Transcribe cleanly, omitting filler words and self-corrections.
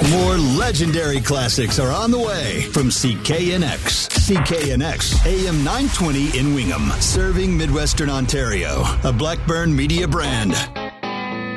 More legendary classics are on the way from CKNX. CKNX, AM 920 in Wingham, serving Midwestern Ontario, a Blackburn Media brand.